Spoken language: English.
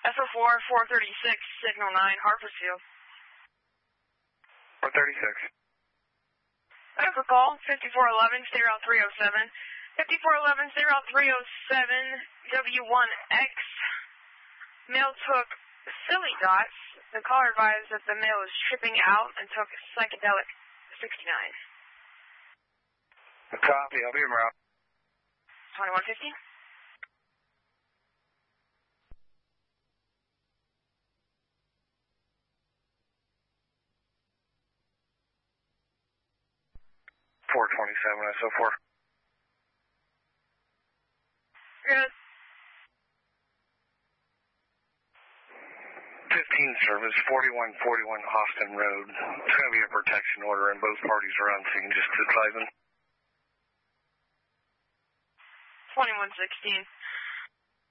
SO4, 436, signal 9, Harpersfield. 436. Medical call, 5411, stay route 307. 5411, stay route 307, W1X. Mail took silly dots. The caller advised that the mail was shipping out and took psychedelic 69. Copy, I'll be en route. 2150. SO4. Good. 15 service, 4141 Austin Road. It's going to be a protection order and both parties are on scene, just advising. 2116.